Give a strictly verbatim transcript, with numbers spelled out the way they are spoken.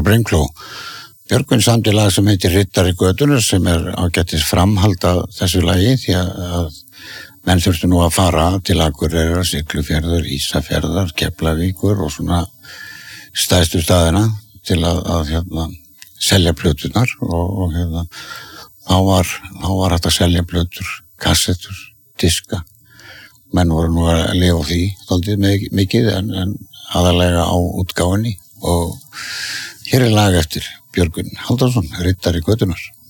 Brimkló. Björgvin samdi lag sem heitir Riddari götunnar sem er ágætis framhald af þessu lagi því að menn þurftu nú að fara til Akureyrar, Siglufjarðar, Ísafjarðar, Keflavíkur og svona stærstu staðina til að, að hérna, selja plöturnar og, og hérna, þá var, þá var hægt að selja plötur, kassettur, diska. Menn voru nú að lifa á því dálítið mikið en, en aðalega á útgáfunni og hér er lag eftir Björgvin Halldórsson, Riddari götunnar.